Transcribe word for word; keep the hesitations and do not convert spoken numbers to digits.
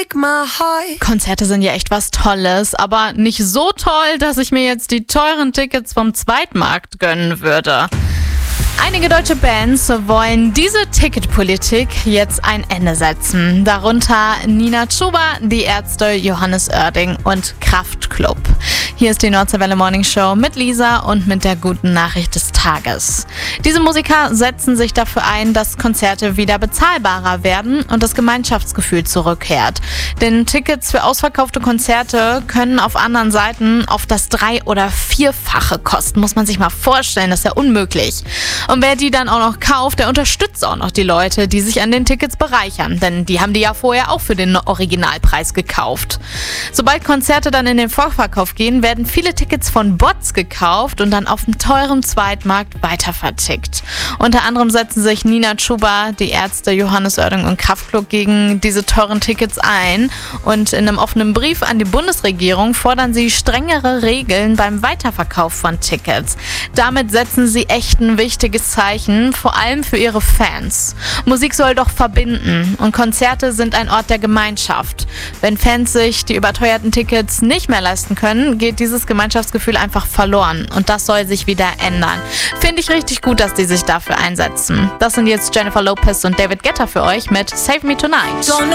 Konzerte sind ja echt was Tolles, aber nicht so toll, dass ich mir jetzt die teuren Tickets vom Zweitmarkt gönnen würde. Einige deutsche Bands wollen diese Ticketpolitik jetzt ein Ende setzen. Darunter Nina Chuba, Die Ärzte, Johannes Oerding und Kraftklub. Hier ist die Nordseewelle Morning Show mit Lisa und mit der guten Nachricht des Tages. Diese Musiker setzen sich dafür ein, dass Konzerte wieder bezahlbarer werden und das Gemeinschaftsgefühl zurückkehrt. Denn Tickets für ausverkaufte Konzerte können auf anderen Seiten auf das drei- oder vierfache kosten. Muss man sich mal vorstellen, das ist ja unmöglich. Und wer die dann auch noch kauft, der unterstützt auch noch die Leute, die sich an den Tickets bereichern. Denn die haben die ja vorher auch für den Originalpreis gekauft. Sobald Konzerte dann in den Vorverkauf gehen, werden viele Tickets von Bots gekauft und dann auf dem teuren Zweitmarkt weiter vertickt. Unter anderem setzen sich Nina Chuba, Die Ärzte, Johannes Oerding und Kraftklub gegen diese teuren Tickets ein. Und in einem offenen Brief an die Bundesregierung fordern sie strengere Regeln beim Weiterverkauf von Tickets. Damit setzen sie echt ein wichtiges Zeichen, vor allem für ihre Fans. Musik soll doch verbinden und Konzerte sind ein Ort der Gemeinschaft. Wenn Fans sich die überteuerten Tickets nicht mehr leisten können, geht dieses Gemeinschaftsgefühl einfach verloren und das soll sich wieder ändern. Finde ich richtig gut, dass die sich dafür einsetzen. Das sind jetzt Jennifer Lopez und David Guetta für euch mit Save Me Tonight.